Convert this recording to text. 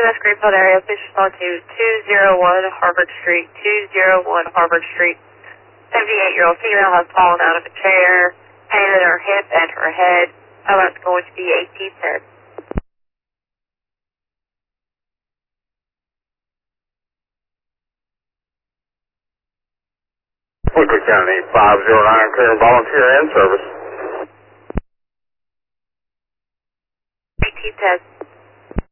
EMS Greenfield area, please respond to 201 Harvard Street, 201 Harvard Street. 78-year-old female has fallen out of a chair, pain in her hip and her head. That's going to be 1810. Wicked County 509, clear volunteer and service. 1810.